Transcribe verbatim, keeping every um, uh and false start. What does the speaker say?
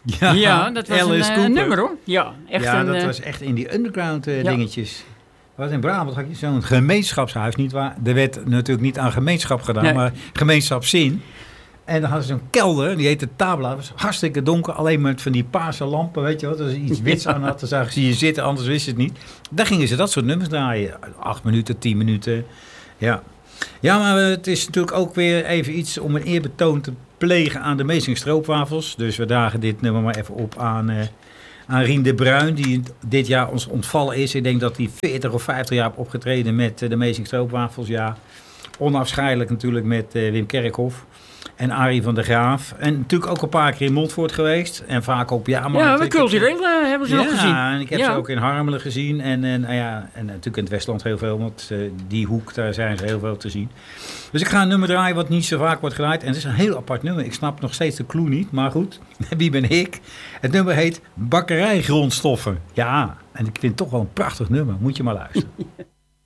Ja, Ja, dat was Alice een, uh, Cooper. nummer hoor. Ja, echt ja, een... dat uh, was echt in die underground uh, ja. dingetjes. Wat in Brabant had je zo'n gemeenschapshuis, niet waar? Er werd natuurlijk niet aan gemeenschap gedaan, Nee. maar gemeenschapszin. En dan hadden ze zo'n kelder, die heette Tabla. Dat was hartstikke donker, alleen met van die paarse lampen, weet je wat. Als er iets wits aan had, dan zagen ze je zitten, anders wist je het niet. Daar gingen ze dat soort nummers draaien. Acht minuten, tien minuten, ja. Ja, maar het is natuurlijk ook weer even iets om een eerbetoon te plegen aan de Meezing Stroopwafels. Dus we dragen dit nummer maar even op aan, uh, aan Rien de Bruin, die dit jaar ons ontvallen is. Ik denk dat hij veertig of vijftig jaar heeft opgetreden met uh, de Meezing Stroopwafels. Ja, onafscheidelijk natuurlijk met uh, Wim Kerkhoff en Arie van der Graaf. En natuurlijk ook een paar keer in Montfort geweest. En vaak op jaarmarkten. Ja, we cultureel uh, hebben ze ja, nog gezien. Ja, en ik heb ja. ze ook in Harmelen gezien. En, en, nou ja, en natuurlijk in het Westland heel veel, want uh, die hoek, daar zijn ze heel veel te zien. Dus ik ga een nummer draaien wat niet zo vaak wordt gedraaid. En het is een heel apart nummer. Ik snap nog steeds de clue niet, maar goed, wie ben ik? Het nummer heet Bakkerijgrondstoffen. Ja, en ik vind het toch wel een prachtig nummer. Moet je maar luisteren.